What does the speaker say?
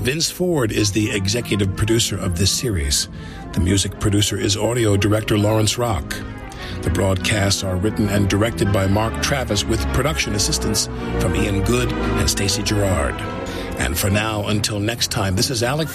Vince Ford is the executive producer of this series. The music producer is audio director Lawrence Rock. The broadcasts are written and directed by Mark Travis with production assistance from Ian Good and Stacey Gerard. And for now, until next time, this is Alec